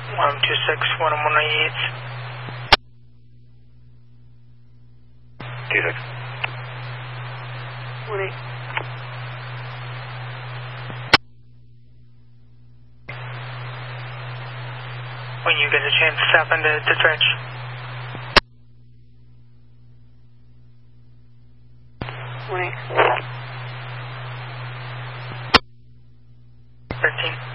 126, 198. 26. 18. When you get a chance, stop into the trench. 20. 13.